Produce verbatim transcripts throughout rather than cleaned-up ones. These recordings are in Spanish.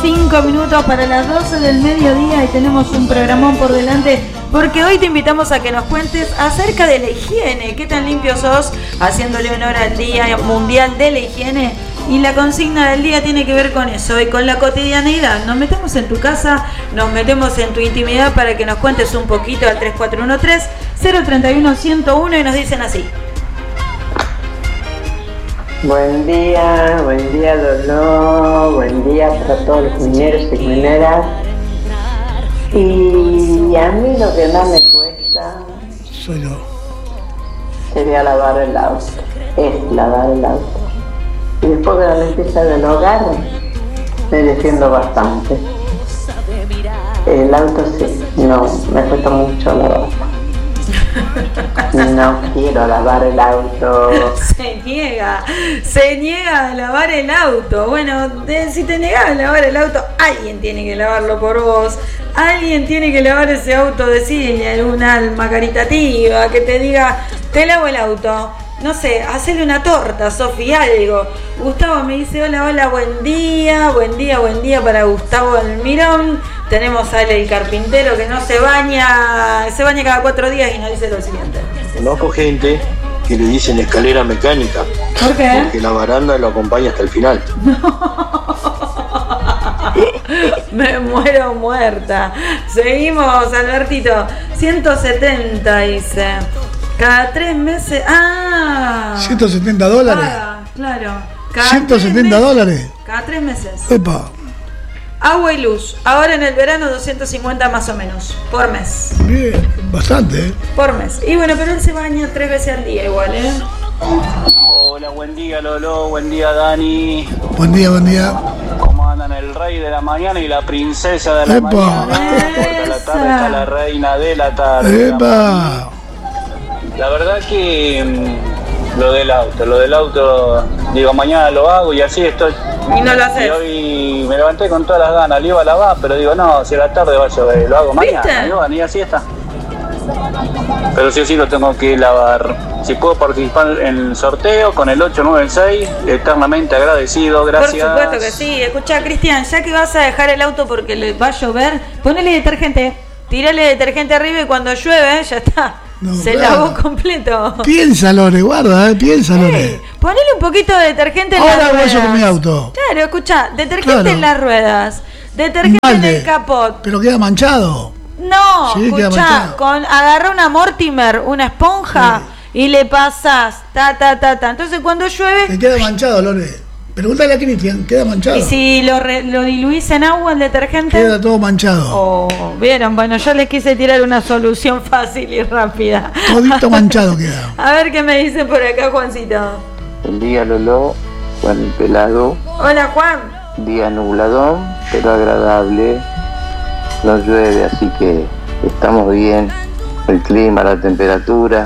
cinco minutos para las doce del mediodía y tenemos un programón por delante porque hoy te invitamos a que nos cuentes acerca de la higiene. ¿Qué tan limpio sos? Haciéndole honor al Día Mundial de la Higiene. Y la consigna del día tiene que ver con eso y con la cotidianeidad. Nos metemos en tu casa, nos metemos en tu intimidad para que nos cuentes un poquito al tres cuatro uno tres, cero tres uno, uno cero uno y nos dicen así. Buen día, buen día Lolo, buen día para todos los mineros y mineras. Y a mí lo que más me cuesta soy yo. Sería lavar el auto, es lavar el auto. Y después de la limpieza del hogar me defiendo bastante. El auto sí, no, me cuesta mucho lavar. No quiero lavar el auto. Se niega, se niega a lavar el auto. Bueno, de, si te negas a lavar el auto, alguien tiene que lavarlo por vos. Alguien tiene que lavar ese auto. Decirle a algún alma caritativa que te diga, te lavo el auto. No sé, hacele una torta, Sofi, algo. Gustavo me dice, hola, hola, buen día, buen día, buen día para Gustavo Almirón. Tenemos a Ale el carpintero que no se baña, se baña cada cuatro días y nos dice lo siguiente. Conozco gente que le dicen escalera mecánica. ¿Por qué? Porque la baranda lo acompaña hasta el final. Me muero muerta. Seguimos, Albertito. ciento setenta dice. Cada tres meses. ¡Ah! ¿ciento setenta dólares? Ah, claro. Cada ¿ciento setenta dólares? Cada tres meses. Epa. Agua y luz. Ahora en el verano doscientos cincuenta más o menos. Por mes. Bien, bastante, ¿eh? Por mes. Y bueno, pero él se baña tres veces al día igual, ¿eh? Hola, buen día Lolo, buen día Dani. Buen día, buen día. ¿Cómo andan el rey de la mañana y la princesa de la Epa. mañana? Porque a la tarde está la reina de la tarde. Epa. La verdad que mmm, lo del auto, lo del auto, digo, mañana lo hago y así estoy. Y no lo haces. Y hoy me levanté con todas las ganas, lo iba a lavar, pero digo, no, si a la tarde va a llover, lo hago mañana, ¿viste? digo, ni así está. Pero sí o sí lo tengo que lavar. Si puedo participar en el sorteo con el ocho nueve seis, eternamente agradecido, gracias. Por supuesto que sí. Escuchá, Cristian, ya que vas a dejar el auto porque le va a llover, ponele detergente, tírale detergente arriba y cuando llueve, ya está. No, se claro. lavó completo. Piensa, Lore, guarda, eh, piensa, Lore. Hey, ponele un poquito de detergente en Ahora las voy ruedas. yo con mi auto. Claro, escuchá, detergente Claro. en las ruedas, detergente Malde. en el capot. Pero queda manchado. No, Sí, queda escuchá, manchado. con agarra una Mortimer, una esponja y le pasás, ta, ta, ta, ta. Entonces cuando llueve, Te queda manchado, Lore. Pregúntale a Cristian, queda manchado. y si lo, re- lo diluís en agua el detergente. Queda todo manchado. Oh, vieron, bueno, yo les quise tirar una solución fácil y rápida. Todito manchado queda. A ver qué me dicen por acá, Juancito. Buen día Lolo, Juan el Pelado. Hola, Juan. Día nubladón, pero agradable. No llueve, así que estamos bien. El clima, la temperatura.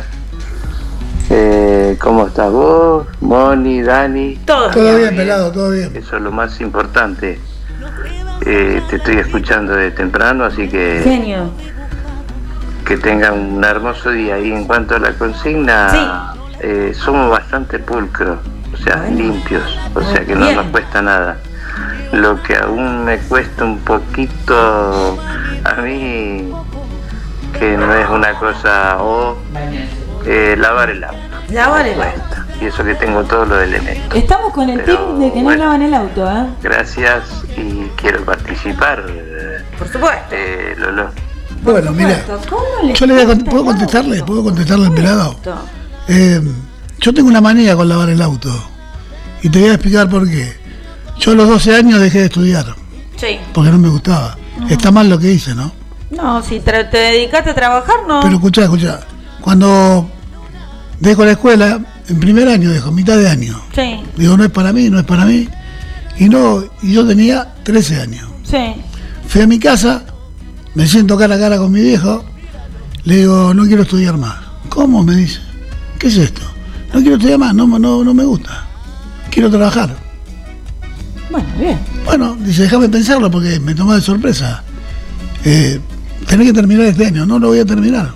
Eh, ¿Cómo estás vos, Moni, Dani? Todo. Todo bien, pelado, todo bien. Eso es lo más importante. Eh, te estoy escuchando de temprano, así que Genio. que tengan un hermoso día. Y en cuanto a la consigna, eh, somos bastante pulcros, o sea, Bueno. limpios, o sea que no Bien. nos cuesta nada. Lo que aún me cuesta un poquito a mí, que no es una cosa, o eh, lavar el auto. Lavar el auto. Cuesta. Y eso que tengo todos los elementos. Estamos con el Pero, tip de que no bueno. lavan el auto, ¿eh? Gracias y quiero participar, eh, Por supuesto. eh, Lolo. Bueno, mira, ¿Cómo le yo le voy a gusta cont- ¿puedo el contestarle? auto? ¿Puedo contestarle al pelado? Esto. Eh, yo tengo una manía con lavar el auto. Y te voy a explicar por qué. Yo a los doce años dejé de estudiar, Sí. porque no me gustaba. Está mal lo que hice, ¿no? No, si tra- te dedicaste a trabajar, no. Pero escuchá, escuchá. Cuando dejo la escuela, en primer año dejo, mitad de año. Sí, Digo, no es para mí, no es para mí. Y no, y yo tenía trece años. sí. Fui a mi casa, me siento cara a cara con mi viejo, le digo, no quiero estudiar más. ¿Cómo? Me dice. ¿Qué es esto? No quiero estudiar más, no, no, no me gusta. Quiero trabajar. Bueno, bien. Bueno, dice, déjame pensarlo porque me tomó de sorpresa. Eh, tenés que terminar este año. No lo voy a terminar.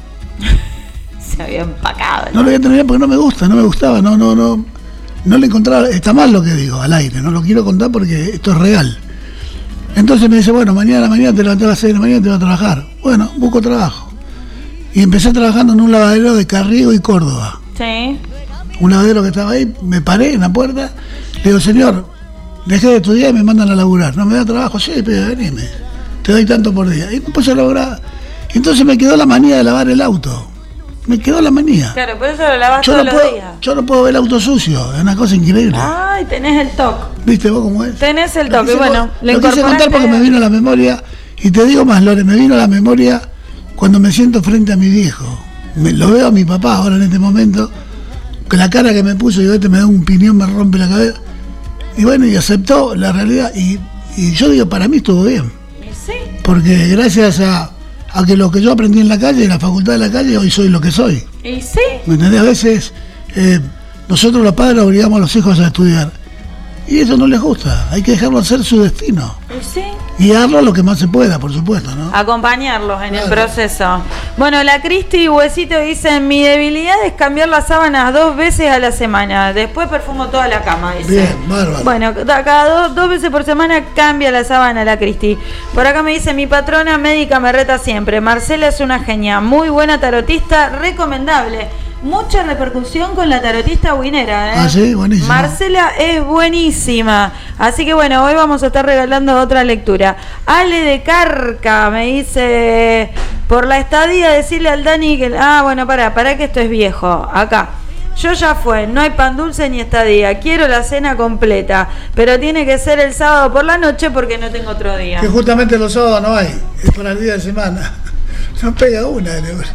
Se había empacado. No lo voy a terminar porque no me gusta, no me gustaba, no, no, no. No le encontraba, está mal lo que digo al aire, no lo quiero contar porque esto es real. Entonces me dice, bueno, mañana, mañana te levantas a las seis de la mañana y te vas a trabajar. Bueno, busco trabajo. Y empecé trabajando en un lavadero de Carriego y Córdoba. Sí. Un lavadero que estaba ahí, me paré en la puerta, le digo, señor, dejé de estudiar y me mandan a laburar. ¿No me da trabajo? Sí, pero venime, te doy tanto por día. Y después se lograba. Entonces me quedó la manía de lavar el auto. Me quedó la manía. Claro, por eso lo lavas yo todos no los puedo, días. Yo no puedo ver el auto sucio, es una cosa increíble. Ay, tenés el toque. ¿Viste vos cómo es? Tenés el Lo toque, quise bueno, con- le Lo quise contar porque me vino a la memoria, y te digo más, Lore, me vino a la memoria cuando me siento frente a mi viejo. Me, lo veo a mi papá ahora en este momento, con la cara que me puso, y este me da un piñón, me rompe la cabeza. Y bueno, y aceptó la realidad, y, y yo digo, para mí estuvo bien. Y sí. Porque gracias a, a que lo que yo aprendí en la calle, en la facultad de la calle, hoy soy lo que soy. Y sí. ¿Me entendés? A veces eh, nosotros los padres obligamos a los hijos a estudiar. Y eso no les gusta. Hay que dejarlo hacer su destino. Y sí. Guiarlo lo que más se pueda, por supuesto, ¿no? Acompañarlos en el Claro. proceso. Bueno, la Cristi Huesito dice, mi debilidad es cambiar las sábanas dos veces a la semana. Después perfumo toda la cama, dice. Bien, bárbaro. Bueno, da- cada dos, dos veces por semana cambia la sábana la Cristi. Por acá me dice, mi patrona médica me reta siempre. Marcela es una genia, muy buena tarotista, recomendable. Mucha repercusión con la tarotista Winera, ¿eh? Ah, sí, buenísimo. Marcela es buenísima. Así que bueno, hoy vamos a estar regalando otra lectura. Ale de Carca me dice, por la estadía, decirle al Dani que... Ah, bueno, pará, pará que esto es viejo. Acá. Yo ya fue, no hay pan dulce ni estadía. Quiero la cena completa, pero tiene que ser el sábado por la noche porque no tengo otro día. Que justamente los sábados no hay, es para el día de semana. No pega una, de verdad.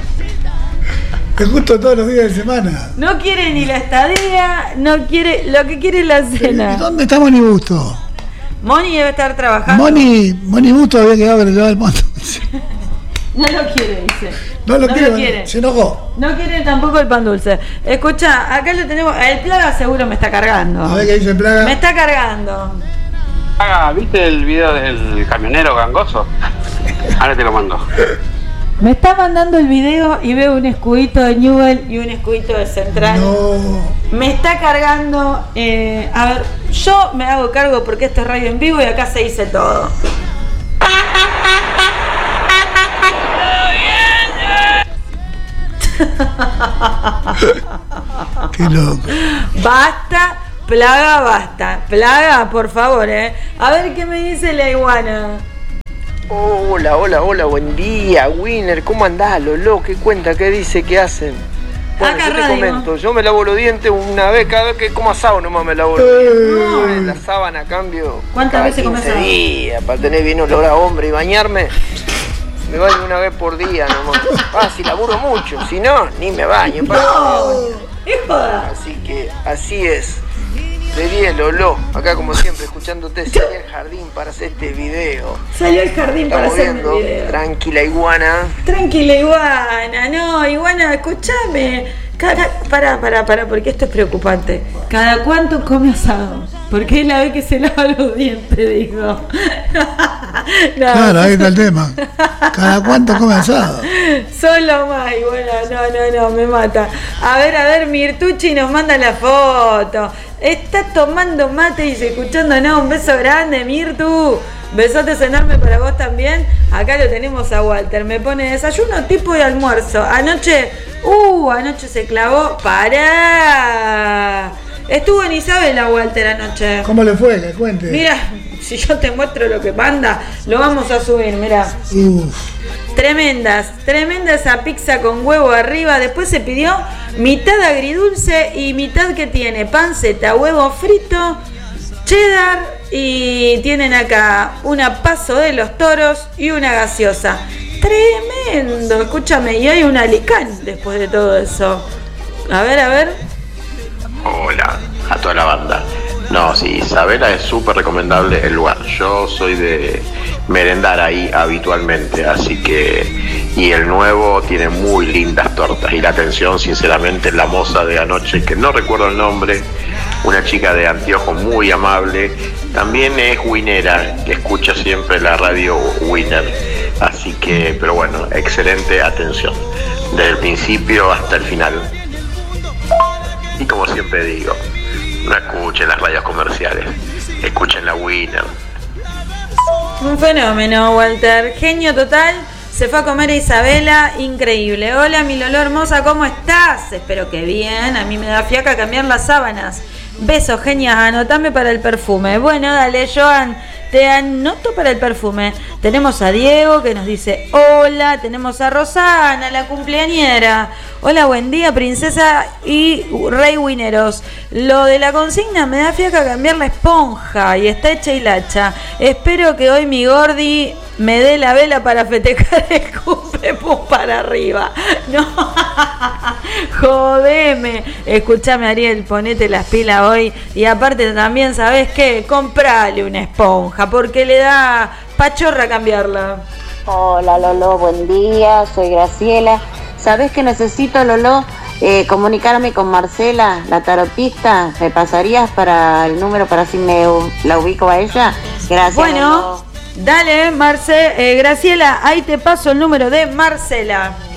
Es justo todos los días de semana. No quiere ni la estadía, no quiere, lo que quiere es la ¿Y cena. dónde está Moni Busto? Moni debe estar trabajando. Moni, Moni Busto había quedado que le llevaba el monto. No lo quiere, dice. No lo No quiere, lo quiere. se enojó. No quiere tampoco el pan dulce. Escucha, acá lo tenemos. El Plaga seguro me está cargando. A ver qué dice Plaga. Me está cargando. Ah, ¿viste el video del camionero gangoso? Ahora te lo mando. Me está mandando el video y veo un escudito de Newell y un escudito de Central. No. Me está cargando. eh, a ver, yo me hago cargo porque esto es radio en vivo y acá se dice todo. Qué loco. Basta, Plaga, basta. Plaga, por favor, eh. A ver qué me dice la iguana. Hola, hola, hola, buen día, Winner, ¿cómo andás, Lolo? ¿Qué cuenta? ¿Qué dice? ¿Qué hacen? Bueno, Acá yo te radio. comento, yo me lavo los dientes una vez, cada vez que como asado nomás me lavo los dientes. La sábana a cambio. ¿Cuántas cada veces comes quince asado? días, para tener bien olor a hombre y bañarme. Me baño una vez por día nomás. Ah, si laburo mucho, si no, ni me baño. ¿para qué me baño? ¡Es joda! Así que, así es. De diez, Lolo, acá como siempre, escuchándote, salí al jardín para hacer este video. Salió al jardín para Estamos hacerme el viendo, video. tranquila iguana. Tranquila, iguana. No, iguana, escúchame. Cada, pará, pará, pará, porque esto es preocupante. ¿Cada cuánto come asado? Porque es la vez que se lava los dientes, digo. No, Claro, ahí está el tema. ¿Cada cuánto come asado? Solo más, y bueno, no, no, no, me mata. A ver, a ver, Mirtucci nos manda la foto. Está tomando mate y escuchando, no, un beso grande, Mirtu. Besotes enormes para vos también. Acá lo tenemos a Walter. Me pone desayuno, tipo de almuerzo. Anoche, uh, anoche se clavó. ¡Pará! Estuvo en Isabela, Walter, anoche. ¿Cómo le fue? Que cuente. Mira, si yo te muestro lo que manda, lo vamos a subir, mira. Uf. Tremendas, tremenda esa pizza con huevo arriba. Después se pidió mitad agridulce y mitad que tiene panceta, huevo frito, cheddar y tienen acá una Paso de los Toros y una gaseosa. Tremendo, escúchame, y hay un alicán después de todo eso. A ver, a ver. Hola a toda la banda. No, sí, Isabela es súper recomendable el lugar. Yo soy de merendar ahí habitualmente, así que... Y el nuevo tiene muy lindas tortas. Y la atención, sinceramente, la moza de anoche, que no recuerdo el nombre, una chica de anteojos muy amable, también es winera, que escucha siempre la radio Winner. Así que, pero bueno, excelente atención, desde el principio hasta el final. Y como siempre digo, no escuchen las radios comerciales, escuchen la Winner. Un fenómeno, Walter. Genio total. Se fue a comer a Isabela, increíble. Hola, mi Lolo hermosa, ¿cómo estás? Espero que bien. A mí me da fiaca cambiar las sábanas. Besos, genias, anotame para el perfume. Bueno, dale, Joan, te anoto para el perfume. Tenemos a Diego que nos dice hola. Tenemos a Rosana, la cumpleañera. Hola, buen día, princesa y rey wineros. Lo de la consigna me da fiaca cambiar la esponja y está hecha hilacha. Espero que hoy mi Gordi me dé la vela para festejar el cumple, pum para arriba. No, jodeme. Escúchame, Ariel, ponete las pilas hoy. Y aparte también, ¿sabés qué? Comprale una esponja, porque le da pachorra cambiarla. Hola, Lolo, buen día. Soy Graciela. ¿Sabés que necesito, Lolo? Eh, comunicarme con Marcela, la tarotista. ¿Me pasarías para el número para si me la ubico a ella? Gracias. Bueno, Lolo. Dale, Marce, eh, Graciela, ahí te paso el número de Marcela.